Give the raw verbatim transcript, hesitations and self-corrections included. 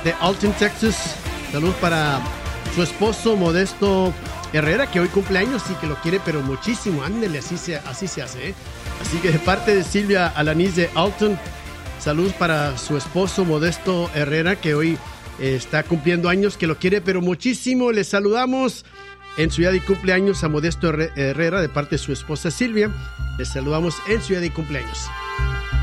de Alton, Texas. Salud para su esposo Modesto Herrera, que hoy cumple años y que lo quiere pero muchísimo. Ándele, así se, así se hace, ¿eh? Así que de parte de Silvia Alanis de Alton, salud para su esposo Modesto Herrera, que hoy eh, está cumpliendo años, que lo quiere pero muchísimo. Les saludamos en su día de cumpleaños a Modesto Herrera de parte de su esposa Silvia. Les saludamos en su día de cumpleaños.